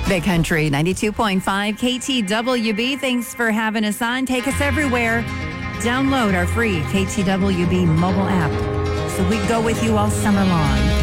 Big Country 92.5 KTWB. Thanks for having us on. Take us everywhere. Download our free KTWB mobile app so we go with you all summer long.